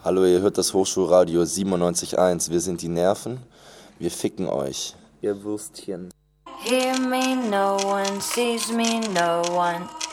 Hallo, ihr hört das Hochschulradio 97.1. Wir sind die Nerven, wir ficken euch. Ihr Würstchen. Hear me, no one sees me, no one